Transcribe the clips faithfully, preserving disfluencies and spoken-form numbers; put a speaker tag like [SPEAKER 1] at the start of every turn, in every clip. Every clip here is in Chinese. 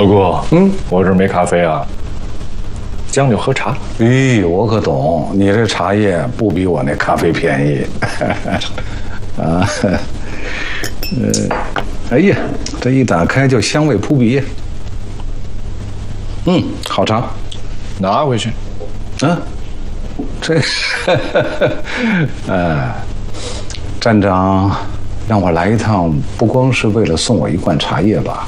[SPEAKER 1] 老顾，嗯，我这儿没咖啡啊，将就喝茶。
[SPEAKER 2] 咦，我可懂，你这茶叶不比我那咖啡便宜。啊，呃，哎呀，这一打开就香味扑鼻。嗯，好茶，
[SPEAKER 1] 拿回去。
[SPEAKER 2] 啊，这，呃，站长让我来一趟，不光是为了送我一罐茶叶吧？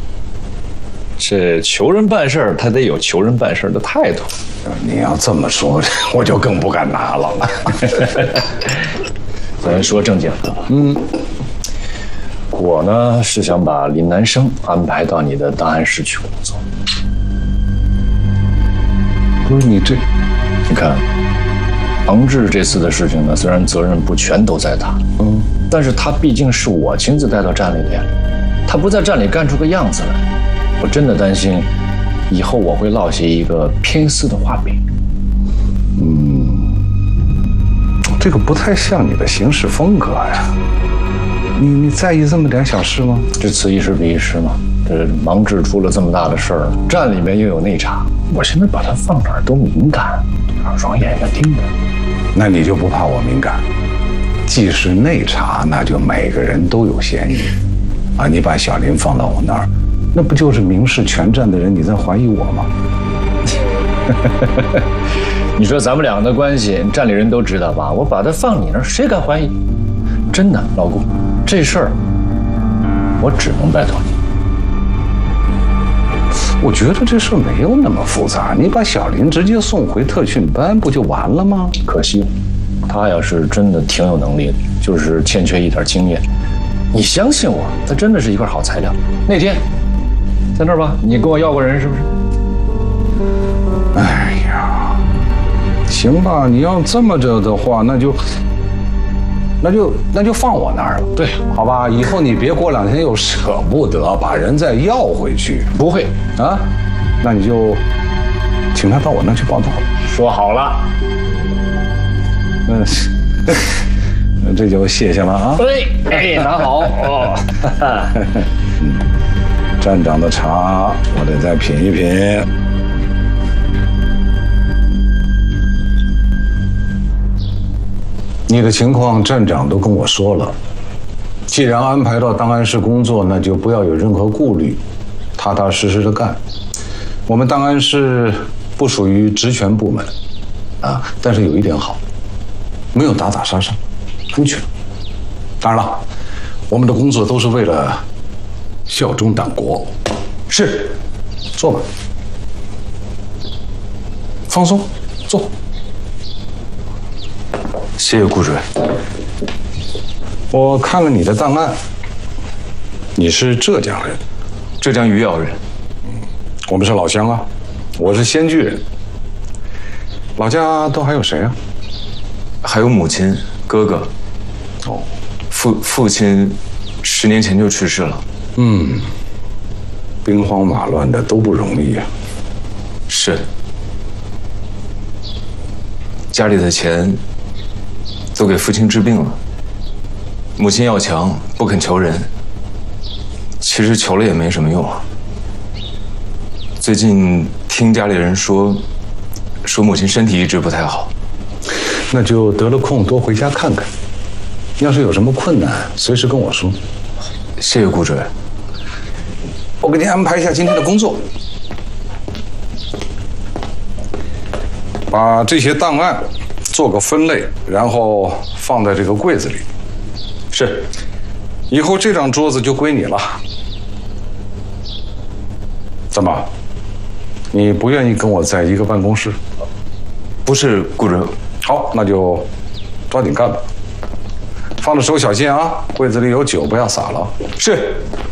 [SPEAKER 1] 这求人办事儿，他得有求人办事儿的态度。
[SPEAKER 2] 你要这么说，我就更不敢拿了。
[SPEAKER 1] 咱说正经的，嗯，我呢是想把林南生安排到你的档案室去工作。
[SPEAKER 2] 不是你这，
[SPEAKER 1] 你看，王志这次的事情呢，虽然责任不全都在他，嗯，但是他毕竟是我亲自带到站里的呀，他不在站里干出个样子来。我真的担心，以后我会落下一个偏私的画饼。
[SPEAKER 2] 嗯，这个不太像你的行事风格呀。你你在意这么点小事吗？
[SPEAKER 1] 这此一时彼一时嘛。这王志出了这么大的事儿，站里面又有内查，我现在把他放哪儿都敏感，双眼睛盯着。
[SPEAKER 2] 那你就不怕我敏感？既是内查，那就每个人都有嫌疑。啊，你把小林放到我那儿。那不就是明示全站的人你在怀疑我吗？
[SPEAKER 1] 你说咱们俩的关系，站里人都知道吧？我把他放你那儿，谁敢怀疑？真的，老顾，这事儿我只能拜托你。
[SPEAKER 2] 我觉得这事儿没有那么复杂，你把小林直接送回特训班不就完了吗？
[SPEAKER 1] 可惜了，他要是真的挺有能力的，就是欠缺一点经验。你相信我，他真的是一块好材料。那天。在那儿吧，你跟我要过人是不是？
[SPEAKER 2] 哎呀，行吧，你要这么着的话，那就，那就那就放我那儿了。
[SPEAKER 1] 对，
[SPEAKER 2] 好吧，以后你别过两天又舍不得把人再要回去。
[SPEAKER 1] 不会
[SPEAKER 2] 啊，那你就请他到我那儿去报道。
[SPEAKER 1] 说好了。
[SPEAKER 2] 嗯，那这就谢谢了啊。
[SPEAKER 1] 哎，拿好哦。
[SPEAKER 2] 嗯。站长的茶，我得再品一品。你的情况，站长都跟我说了。既然安排到档案室工作，那就不要有任何顾虑，踏踏实实的干。我们档案室不属于职权部门，啊，但是有一点好，没有打打杀杀，安全。当然了，我们的工作都是为了。效忠党国，是，坐吧，放松，坐。
[SPEAKER 3] 谢谢顾主任。
[SPEAKER 2] 我看了你的档案，你是浙江人，
[SPEAKER 3] 浙江余姚人。
[SPEAKER 2] 嗯，我们是老乡啊，我是仙居人。老家都还有谁啊？
[SPEAKER 3] 还有母亲、哥哥。
[SPEAKER 2] 哦，
[SPEAKER 3] 父父亲十年前就去世了。
[SPEAKER 2] 嗯，兵荒马乱的都不容易啊。
[SPEAKER 3] 是，家里的钱都给父亲治病了，母亲要强不肯求人，其实求了也没什么用。最近听家里人说，说母亲身体一直不太好，
[SPEAKER 2] 那就得了空多回家看看。要是有什么困难，随时跟我说。
[SPEAKER 3] 谢谢顾主任。
[SPEAKER 2] 我给您安排一下今天的工作，把这些档案做个分类，然后放在这个柜子里。是，以后这张桌子就归你了。怎么，你不愿意跟我在一个办公室？
[SPEAKER 3] 不是，顾主任。
[SPEAKER 2] 好，那就抓紧干吧。放的时候小心啊，柜子里有酒，不要洒了。
[SPEAKER 3] 是。